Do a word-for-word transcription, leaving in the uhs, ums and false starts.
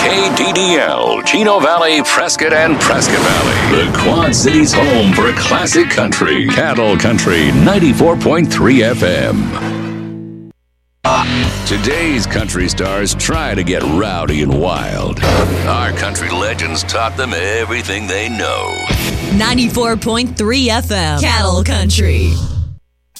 K D D L, Chino Valley, Prescott, and Prescott Valley. The Quad Cities' home for classic country. Cattle Country ninety-four point three F M. Today's country stars try to get rowdy and wild. Our country legends taught them everything they know. ninety-four point three F M. Cattle Country.